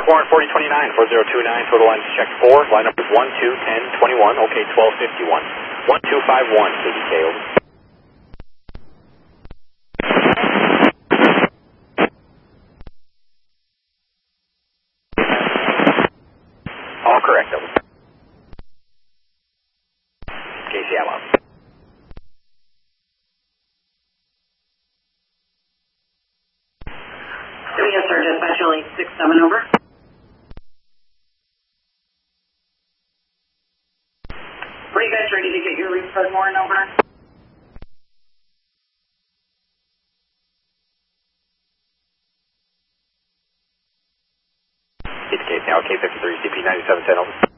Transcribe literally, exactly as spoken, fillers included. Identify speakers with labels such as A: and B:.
A: Warren forty twenty-nine, four zero two nine, total lines check four, line numbers one, two, ten, twenty-one, okay, twelve fifty-one. one two five one, K D K, over. All correct, over. K C L out.
B: Yes, sir, dispatch eight six seven, over. Are you guys ready to get your refund warrant, over?
A: K D K, now K fifty-three, C P ninety-seven ten, over.